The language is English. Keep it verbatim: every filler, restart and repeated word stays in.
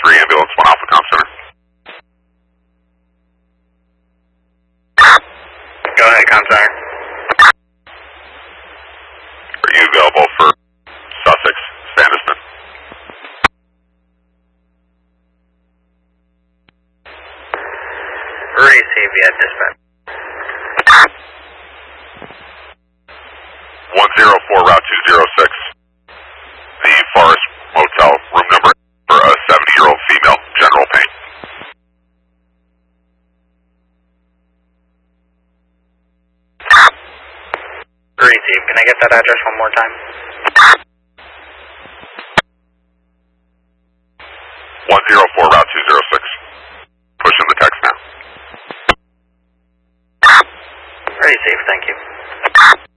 three ambulance, one Alpha Comm Center. Go ahead, Comm Center. Are you available for Sussex, Sandiston? Receive, yeah, dispatch. one zero four, Route two zero six. The Forest Motel, room number for a seventy-year-old female, general pain. Receive, can I get that address one more time? one zero four, Route two zero six. Pushing the text now. Receive, thank you.